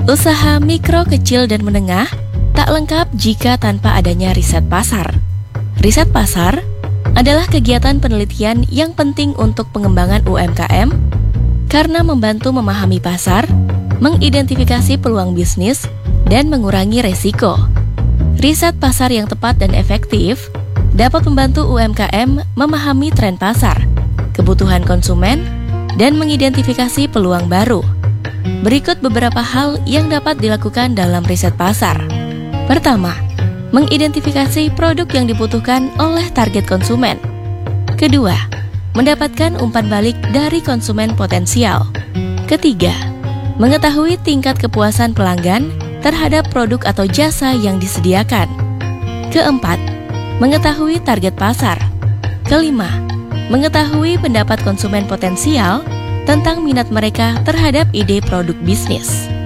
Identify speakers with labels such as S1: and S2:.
S1: Usaha mikro, kecil, dan menengah tak lengkap jika tanpa adanya riset pasar. Riset pasar adalah kegiatan penelitian yang penting untuk pengembangan UMKM karena membantu memahami pasar, mengidentifikasi peluang bisnis, dan mengurangi resiko. Riset pasar yang tepat dan efektif dapat membantu UMKM memahami tren pasar, kebutuhan konsumen, dan mengidentifikasi peluang baru. Berikut beberapa hal yang dapat dilakukan dalam riset pasar. Pertama, mengidentifikasi produk yang dibutuhkan oleh target konsumen. Kedua, mendapatkan umpan balik dari konsumen potensial. Ketiga, mengetahui tingkat kepuasan pelanggan terhadap produk atau jasa yang disediakan. Keempat, mengetahui target pasar. Kelima, mengetahui pendapat konsumen potensial tentang minat mereka terhadap ide produk bisnis.